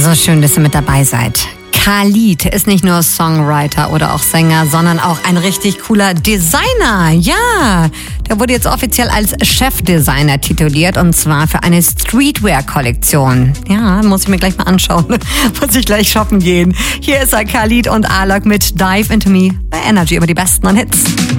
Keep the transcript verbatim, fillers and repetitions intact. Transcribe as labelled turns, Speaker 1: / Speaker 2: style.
Speaker 1: So schön, dass ihr mit dabei seid. Khalid ist nicht nur Songwriter oder auch Sänger, sondern auch ein richtig cooler Designer. Ja, der wurde jetzt offiziell als Chefdesigner tituliert und zwar für eine Streetwear-Kollektion. Ja, muss ich mir gleich mal anschauen. Muss ich gleich shoppen gehen. Hier ist er, Khalid und Alok mit Dive Into Me bei Energy über die besten Hits.